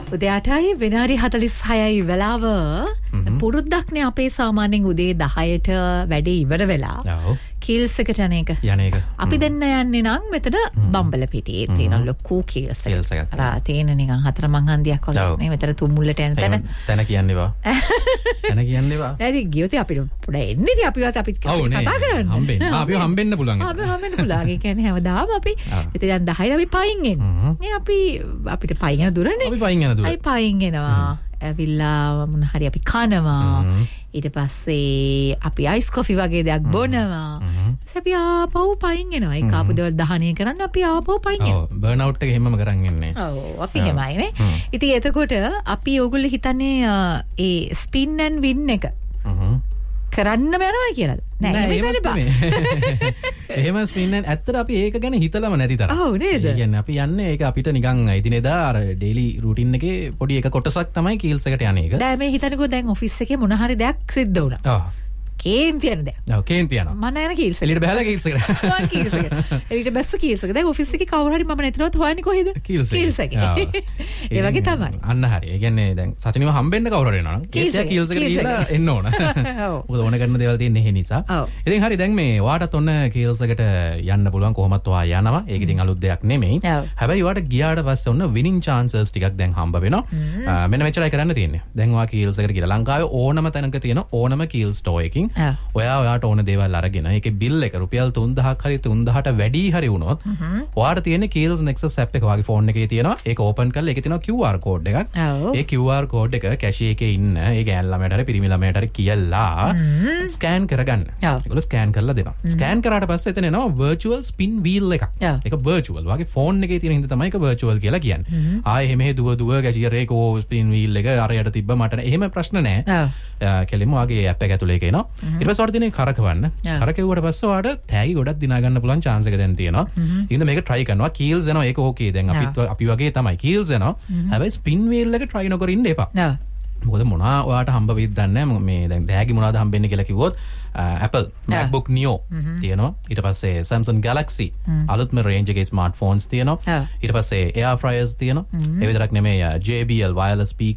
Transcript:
උදේ 8යි විනාඩි 46යි වෙලාව. පුරුද්දක්නේ අපේ සාමාන්‍යයෙන් උදේ 10ට වැඩේ ඉවර වෙලා. කීල්ස් එකට යන්නේක. අපි දෙන්න යන්නේ නම් මෙතන බම්බලපිටියේ තියෙන ලොකු කීල්ස් එක. අර තියෙන නිකන් හතරමං හන්දියක් වගේ නේ මෙතන තුම්මුල්ලට යන තැන. තැන කියන්නේවා. තැන කියන්නේවා. නේද ගියොත් අපිට පොඩ එන්නේ අපිවත් අපිත් කතා කරන්න. හම්බෙන්න. අපිව හම්බෙන්න පුළුවන්. අපිව හම්බෙන්න පුළුවන්. ඒ කියන්නේ හැමදාම අපි මෙතන දැන් 10යි අපි පයින් එන්නේ. නේ අපිට පයින් යන දුරනේ. අපි පයින් යන දුර. අපි පයින් එනවා. ඇවිල්ලා මොන හරි අපි කනවා. ඊට පස්සේ අපි අයිස් කොෆි වගේ දෙයක් බොනවා. අපි ආපහු පයින් එනවා. ඒක ආපු දේවල් දහනය කරන්න අපි ආපහු පයින් එනවා. ඔව් බර්න් අවුට් එක හැමම කරන් ඉන්නේ. ඔව් අපි එහෙමයි නේ. ඉතින් එතකොට අපි ඕගොල්ලෝ හිතන්නේ ඒ ස්පින් ඇන්ඩ් වින් එක කරන්නම යනවා කියලාද? නෑ එහෙම හිතන්න බෑ. එහෙම ස්පින් ඇන්ඩ් ඇත්තට අපි ඒක ගැන හිතලම නැති තරම්. ඔව් නේද? ඒ කියන්නේ අපි යන්නේ ඒක අපිට නිකන් ඉදිනේදා අර ඩේලි රූටින් එකේ පොඩි එක කොටසක් තමයි කීල්ස් එකට යන්නේ ඒක. දැන් මේ හිතන්නකෝ දැන් ඔෆිස් එකේ මොන හරි දෙයක් සිද්ධ වුණා. ආ කේන්ති යන දෙයක්. ඔව් කේන්ති යනවා. මම යන කීල්ස් එළියට බහලා කීල්ස් එකට. මම කීල්ස් එකට. එළියට බැස්ස කීල්ස් එකට. දැන් ඔෆිස් එකේ කවුරු හරි මම නැතිනොත් හොයන්නේ කොහෙද? කීල්ස් එකේ. ඒ වගේ තමයි. අන්න හරි. ඒ කියන්නේ දැන් සතිනිව හම්බෙන්න කවුරු හරි එනවා නම් කීල්ස් එකට ගිහලා එන්න ඕන. ඔව්. මොකද ඕන කරන දේවල් තියෙන්නේ ඒ නිසා. ඉතින් හරි දැන් මේ ඔයාටත් ඔන්න කීල්ස් එකට යන්න පුළුවන් කොහොමත් ඔයා යනවා. ඒක ඉතින් අලුත් දෙයක් නෙමෙයි. හැබැයි ඔයාට ගියාට පස්සේ ඔන්න විනින් chances ටිකක් දැන් හම්බ වෙනවා. මෙන්න මෙච්චරයි කරන්න තියෙන්නේ. දැන් ඔයා කීල්ස් එකට ගිහලා ලංකාවේ ඕනම තැනක තියෙන ඕනම කීල්ස් ස්ටෝර් එකකින් ඔයාට ඕන දේවල් අරගෙන ඒකේ බිල් එක රුපියල් 3000ක් හරි 3000ට වැඩි හරි වුණොත් ඔයාට තියෙන Kiehl's Nexus app එක ඔයාගේ ෆෝන් එකේ තියෙනවා. ඒක ඕපන් කරලා ඒකේ තියෙනවා QR code එකක්. ඒ QR code එක කැෂේ එකේ ඉන්න ඒ ගෑන් ළමයට හරි පිරිමි ළමයට හරි කියලා ස්කෑන් කරගන්න. ඒගොල්ලෝ ස්කෑන් කරලා දෙනවා. ස්කෑන් කරාට පස්සේ එතන එනවා virtual spin wheel එකක්. ඒක virtual. ඔයාගේ ෆෝන් එකේ තියෙන හින්දා තමයි ඒක virtual කියලා කියන්නේ. ආයේ එහෙම දුව කැෂියර් එක spin wheel එක අරයට තිබ්බ මට එහෙම ප්‍රශ්න නැහැ. කෙලින්ම ඔයාගේ app එක ඇතුලේ ඒක එනවා. ඊට පස්සේ ඔයාට තියෙන කරකවන්න. කරකෙව්වට පස්සේ ඔයාට තෑගි ගොඩක් දිනා ගන්න පුළුවන් chance එක දැන් තියෙනවා. ඉතින් මේක try කරනවා. Kiehl's එනවා ඒක ඕකේ. දැන් අපි වගේ තමයි Kiehl's එනවා. හැබැයි spin wheel එක try නොකර ඉන්න එපා. මොකද මොනවා ඔයාට හම්බ වෙයිද දන්නේ නැහැ. මේ දැන් තෑගි මොනවද හම්බෙන්නේ කියලා කිව්වොත් Apple MacBook Neo තියෙනවා. ඊට පස්සේ Samsung Galaxy අලුත්ම range එකේ smartphones තියෙනවා. ඊට පස්සේ air fryers තියෙනවා. ඒ විතරක් නෙමෙයි JBL wireless speaker